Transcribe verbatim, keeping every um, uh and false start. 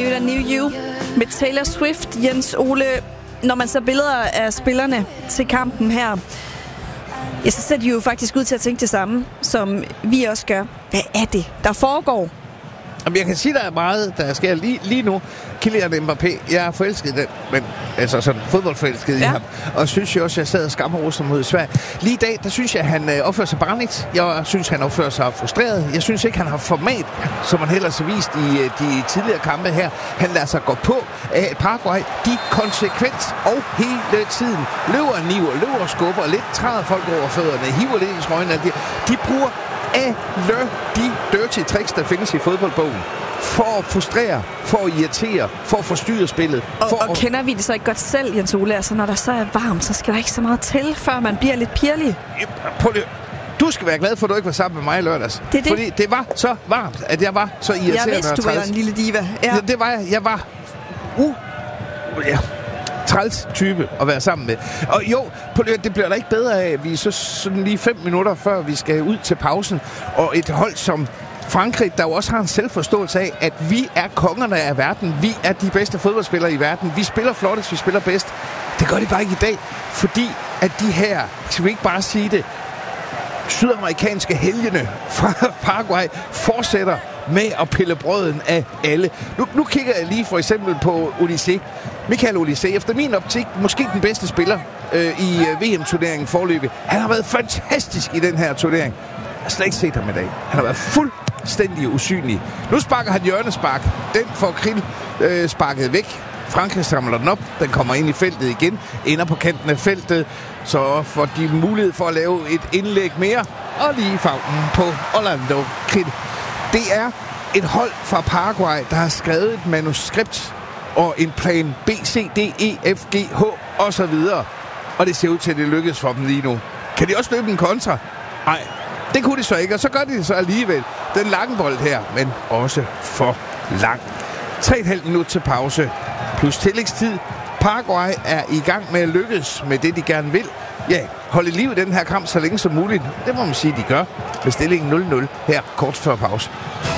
New The New You med Taylor Swift. Jens Ole, når man ser billeder af spillerne til kampen her, ja, så ser de jo faktisk ud til at tænke det samme, som vi også gør. Hvad er det, der foregår? Jamen, jeg kan sige, der er meget, der sker lige, lige nu. Kylian Mbappé, jeg er forelsket i den, men altså sådan fodboldforelsket ja. i ham. Og synes jeg også, jeg sad og skammer mod Sverige. Lige i dag, der synes jeg, han øh, opfører sig barnligt. Jeg synes, han opfører sig frustreret. Jeg synes ikke, han har format, som han ellers har vist i øh, de tidligere kampe her. Han lader sig gå på af Paraguay. De konsekvent og hele tiden løber og niver, løber og skubber, lidt træder folk over fødderne, hiver lidt i trøjen. De, de bruger alle de dirty tricks, der findes i fodboldbogen. For at frustrere, for at irritere, for at forstyrre spillet. Og, for og at... kender vi det så ikke godt selv, Jens Ole? Altså, når der så er varmt, så skal der ikke så meget til, før man bliver lidt pirlig. Du skal være glad for, at du ikke var sammen med mig i lørdags. Det er det. Fordi det var så varmt, at jeg var så irriterende. Jeg vidste, du var en lille diva. Ja. Det, det var jeg. Jeg var... Uh, ja. træls type at være sammen med. Og jo, det bliver da ikke bedre af, vi er så sådan lige fem minutter før vi skal ud til pausen, og et hold som Frankrig, der jo også har en selvforståelse af, at vi er kongerne af verden. Vi er de bedste fodboldspillere i verden. Vi spiller flottest, vi spiller bedst. Det gør de bare ikke i dag, fordi at de her, skal vi ikke bare sige det, sydamerikanske helgene fra Paraguay fortsætter med at pille brøden af alle. Nu, nu kigger jeg lige for eksempel på Olysée. Michael Olysée, efter min optik, måske den bedste spiller øh, i øh, V M-turneringen forløbig. Han har været fantastisk i den her turnering. Jeg har slet ikke set ham i dag. Han har været fuldstændig usynlig. Nu sparker han hjørnespark. Den får Krill øh, sparket væk. Frankrig samler den op. Den kommer ind i feltet igen. Ender på kanten af feltet. Så får de mulighed for at lave et indlæg mere. Og lige favnen på Orlando Krill. Det er et hold fra Paraguay, der har skrevet et manuskript og en plan B, C, D, E, F, G, H og så videre. Og det ser ud til, at det lykkes for dem lige nu. Kan de også løbe en kontra? Nej, det kunne de så ikke, og så gør de det så alligevel. Den lange bold her, men også for lang. tre komma fem minut til pause, plus tillægstid. Paraguay er i gang med at lykkes med det, de gerne vil. Ja, holde liv i den her kamp så længe som muligt. Det må man sige, de gør. Med stillingen nul nul her kort før pause.